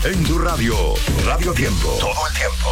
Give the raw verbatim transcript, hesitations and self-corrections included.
En tu radio, Radio Tiempo. Todo el tiempo.